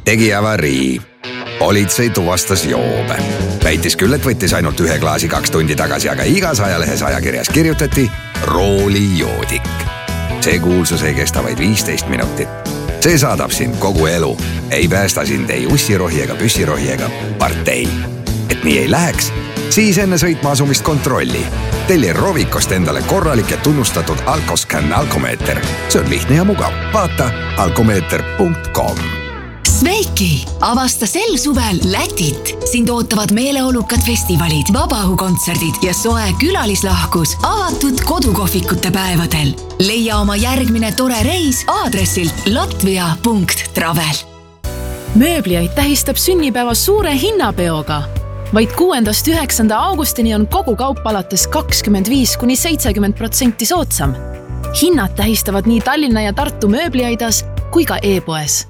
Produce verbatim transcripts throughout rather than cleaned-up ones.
tegi avarii. Politsei tuvastas joobe. Väitis küll, et võttis ainult ühe klaasi kaks tundi tagasi, aga igas ajalehes ajakirjas kirjutati roolijoodik. See kuulsus ei kesta vaid viisteist minutit. See saadab sind kogu elu. Ei päästa sind ei ussirohi ega püssirohi ega partei. Et nii ei läheks, siis enne sõitma asumist kontrolli. Telli Rovikost endale korralik ja tunnustatud Alkoscan alkomeeter. See on lihtne ja mugav. Vaata alkomeeter punkt com. Sveiki! Avasta sel suvel Lätit. Sind ootavad meeleolukad festivalid, vabaõhukontserdid ja soe külalislahkus avatud kodukohvikute päevadel. Leia oma järgmine tore reis aadressilt latvia punkt travel. Mööbliaid tähistab sünnipäeva suure hinnapeoga. Vaid kuuendast üheksanda augustini on kogu kaup alates kakskümmend viis kuni seitsekümmend protsenti soodsam. Hinnad tähistavad nii Tallinna ja Tartu mööbliaidas kui ka e-poes.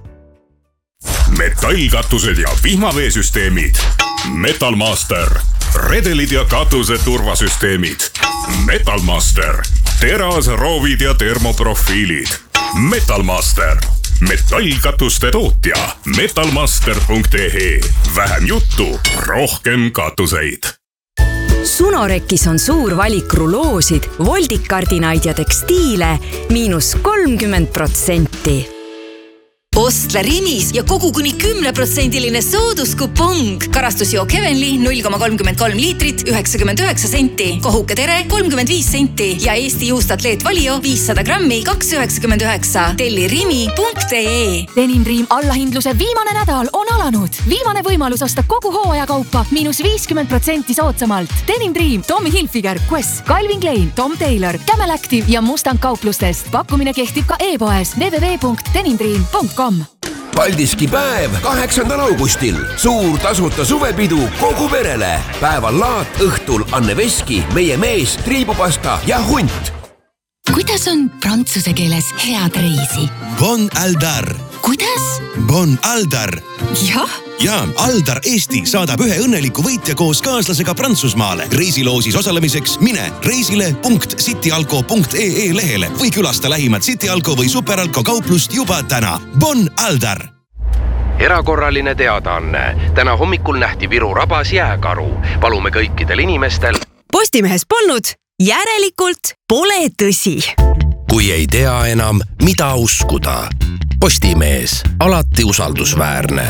Metallkatused ja vihmaveesüsteemid. Metalmaster. Redelid ja katuse turvasüsteemid. Metalmaster. Teras, roovid ja termoprofiilid. Metalmaster. Metallkatuste tootja. metalmaster punkt ee. Vähem juttu, rohkem katuseid. Sunorekis on suur valik ruloosid, voldikardinaid ja tekstiile miinus kolmkümmend protsenti. Ostle Rimis ja kogu kuni kümne protsendiline sooduskupong. Karastusjook Heavenly null koma kolmkümmend kolm liitrit, üheksakümmend üheksa senti. Kohuke Tere kolmkümmend viis senti ja Eesti juustatleet Valio viissada grammi kaks üheksakümmend üheksa. Telli rimi punkt ee. Denim Dream allahindluse viimane nädal on alanud. Viimane võimalus osta kogu hooajakaupa miinus viiskümmend protsenti soodsamalt. Denim Dream, Tommy Hilfiger, Quest, Calvin Klein, Tom Taylor, Camel Active ja Mustang kauplustest. Pakkumine kehtib ka e-poes w w w punkt denim dream punkt com. Paldiski päev kaheksandal augustil. Suur tasuta suvepidu kogu perele. Päeval laat, õhtul Anne Veski, meie mees, triibupasta ja hunt. Kuidas on prantsuse keeles head reisi? Bon Aldar. Kuidas? Bon Aldar. Jah? Ja, Aldar Eesti saadab ühe õnneliku võitja koos kaaslasega Prantsusmaale. Reisiloosis osalemiseks mine reisile punkt cityalko punkt ee lehele või külasta lähimat Cityalko või Superalko kauplust juba täna. Bon Aldar! Erakorraline teadaanne. Täna hommikul nähti Viru rabas jääkaru. Palume kõikidel inimestel. Postimehes polnud, järelikult pole tõsi. Kui ei tea enam, mida uskuda. Postimees, alati usaldusväärne.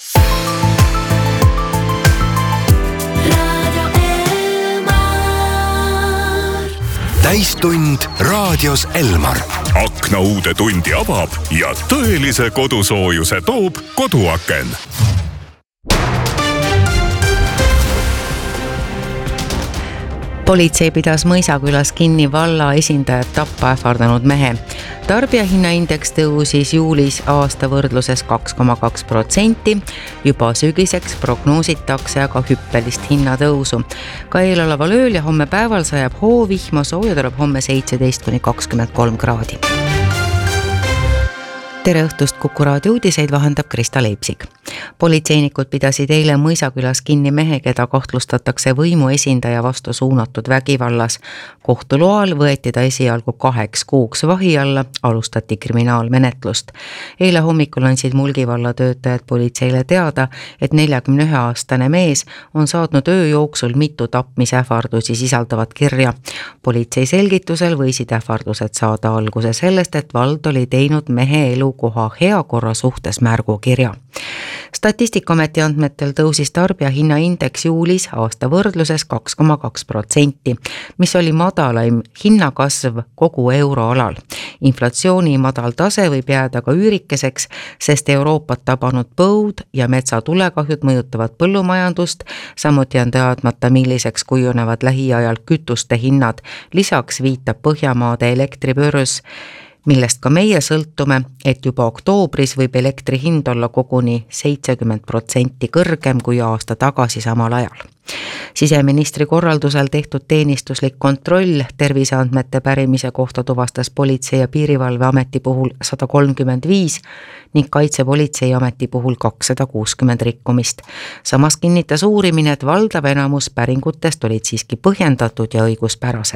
Täistund raadios Elmar. Akna uude tundi avab ja tõelise kodusoojuse toob koduaken. Politsei pidas Mõisakülas kinni valla esindajad tappa ähvardanud mehe. Tarbijahinnaindeks tõusis juulis aasta võrdluses kaks koma kaks protsenti. Juba sügiseks prognoositakse aga hüppelist hinnatõusu. Ka eeloleval ööl ja homme päeval sajab hoovihma, sooja tuleb homme seitseteist kuni kakskümmend kolm kraadi. Tere õhtust, Kuku raadio uudiseid vahendab Krista Leipsik. Politseinikud pidasid eile Mõisakülas kinni mehe, keda kahtlustatakse võimu esindaja vastu suunatud vägivallas. Kohtuloal võeti ta esialgu kaheks kuuks vahi alla, alustati kriminaalmenetlust. Eile hommikul andsid Mulgi valla töötajad politseile teada, et neljakümne ühe aastane mees on saatnud öö jooksul mitu tapmisähvardusi sisaldavat kirja. Politsei selgitusel võisid ähvardused saada alguse sellest, et vald oli teinud mehe elu koha heakorra suhtes märgukirja. Statistikaameti andmetel tõusis tarbijahinnaindeks juulis aasta võrdluses kaks koma kaks protsenti, mis oli madalaim hinnakasv kogu euroalal. Inflatsiooni madal tase võib jääda ka üürikeseks, sest Euroopat tabanud põud ja metsatulekahjud mõjutavad põllumajandust, samuti on teadmata, milliseks kujunevad lähiajal kütuste hinnad. Lisaks viitab Põhjamaade elektribörs, millest ka meie sõltume, et juba oktoobris võib elektri hind olla koguni seitsekümmend protsenti kõrgem kui aasta tagasi samal ajal. Siseministri korraldusel tehtud teenistuslik kontroll terviseandmete pärimise kohta tuvastas Politsei- ja Piirivalveameti puhul sada kolmkümmend viis ning Kaitsepolitseiameti puhul kakssada kuuskümmend rikkumist. Samas kinnitas uurimine, et valdav enamus päringutest olid siiski põhjendatud ja õiguspärased.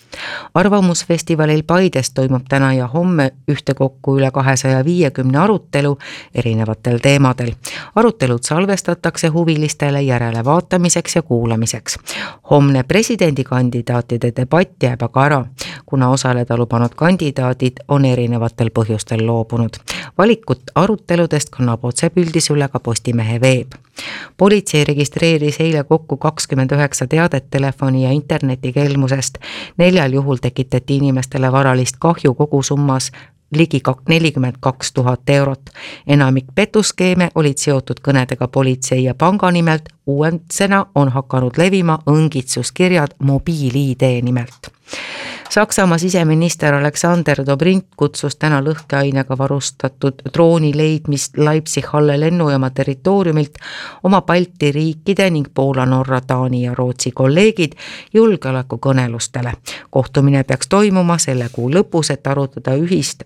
arvamusfestivalil Paides toimub täna ja homme ühtekokku üle kahesaja viiekümne arutelu erinevatel teemadel. Arutelud salvestatakse huvilistele järelevaatamiseks ja kuulamiseks. Homne presidendikandidaatide debatt jääb aga ära, kuna osaleda lubanud kandidaadid on erinevatel põhjustel loobunud. Valikut aruteludest kannab otsepildis üle ka Postimehe veeb. Politsei registreeris eile kokku kakskümmend üheksa teadet telefoni ja internetikelmusest. Neljal juhul tekitati inimestele varalist kahju kogusummas ligi nelikümmend kaks tuhat eurot. Enamik petuskeeme olid seotud kõnedega politsei ja panga nimelt, uuendsena on hakanud levima õngitsuskirjad mobiil-I D nimelt. Saksamaa siseminister Alexander Dobrindt kutsus täna lõhkeainega varustatud drooni leidmist Leipzig-Halle lennujaama territooriumilt oma Balti riikide ning Poola, Norra, Taani ja Rootsi kolleegid julgeolekukõnelustele. Kohtumine peaks toimuma selle kuu lõpus, et arutada ühist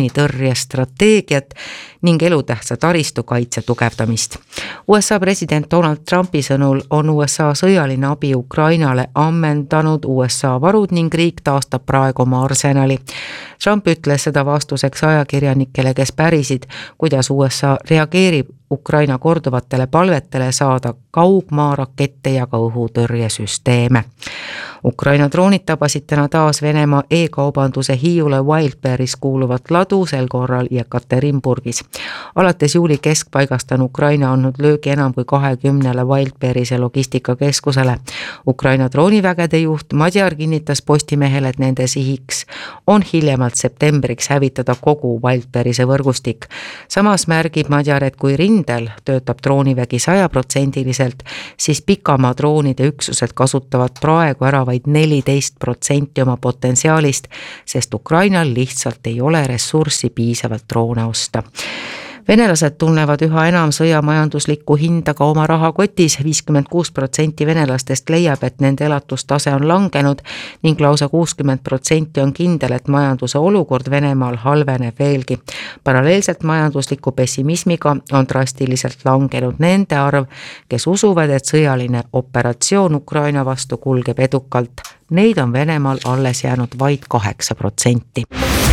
droonitõrjestrateegiat ning elutähtsa taristu kaitse tugevdamist. U S A president Donald Trumpi sõnul on U S A sõjaline abi Ukrainale ammendanud U S A varud ning riik taastab praegu oma arsenali. Trump ütles seda vastuseks ajakirjanikele, kes pärisid, kuidas U S A reageerib Ukraina korduvatele palvetele saada kaugmaarakette ja ka õhutõrjesüsteeme. Ukraina droonid tabasid täna taas Venemaa e-kaubanduse Hiiule Wildberries kuuluvat ladu, sel korral Jekaterinburgis. Alates juuli keskpaigast on Ukraina andnud löögi enam kui kahekümnele Wildberriese logistikakeskusele. Ukraina droonivägede juht Madjar kinnitas Postimehele, et nende sihiks on hiljemalt septembriks hävitada kogu Wildberriese võrgustik. Samas märgib Madjar, et kui rindel töötab droonivägi sajaprotsendiliselt, siis pikamaa droonide üksused kasutavad praegu ära vaid neliteist protsenti oma potentsiaalist, sest Ukrainal lihtsalt ei ole ressurssi piisavalt droone osta. Venelased tunnevad üha enam sõja majanduslikku hinda ka oma rahakotis. viiskümmend kuus protsenti venelastest leiab, et nende elatustase on langenud ning lausa kuuskümmend protsenti on kindel, et majanduse olukord Venemaal halveneb veelgi. Paralleelselt majandusliku pessimismiga on drastiliselt langenud nende arv, kes usuvad, et sõjaline operatsioon Ukraina vastu kulgeb edukalt. Neid on Venemaal alles jäänud vaid kaheksa protsenti.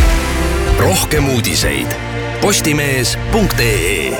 Rohkem uudiseid postimees punkt ee.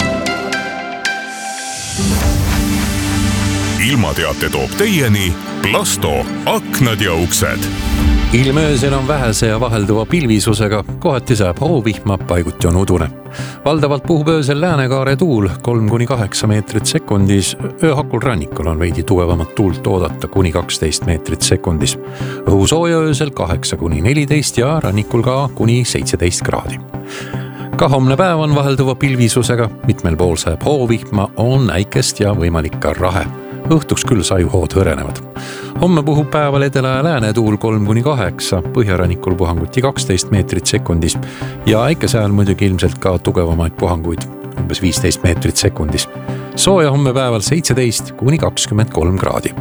Ilmateate toob teieni Plasto aknad ja uksed. Ilmöösel on vähese ja vahelduva pilvisusega, kohati saab hoovihma, paiguti on udune. Valdavalt puhub öösel läänekaare tuul kolm kuni kaheksa meetrit sekundis, ööhakul rannikul on veidi tugevamat tuult oodata kuni kaksteist meetrit sekundis. Õhusooja öösel kaheksa kuni neliteist ja rannikul ka kuni seitseteist kraadi. Ka homne päev on vahelduva pilvisusega, mitmel pool sajab hoovihma, on äikest ja võimalik ka rahe. Õhtuks küll sajuhood hõrenevad. Homme puhub päeval edela ja lääne tuul kolm kuni kaheksa, põhjarannikul puhanguti kaksteist meetrit sekundis ja äikese ajal muidugi ilmselt ka tugevamaid puhanguid, umbes viisteist meetrit sekundis. Sooja homme päeval seitseteist kuni kakskümmend kolm kraadi.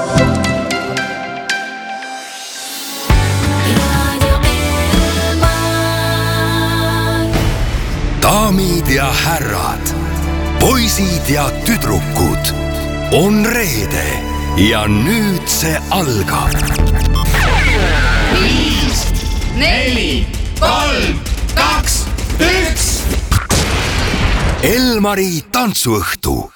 Daamid ja härrad, poisid ja tüdrukud, on reede ja nüüd see algab. Viis, neli, kolm, kaks, üks. Elmari tantsuõhtu.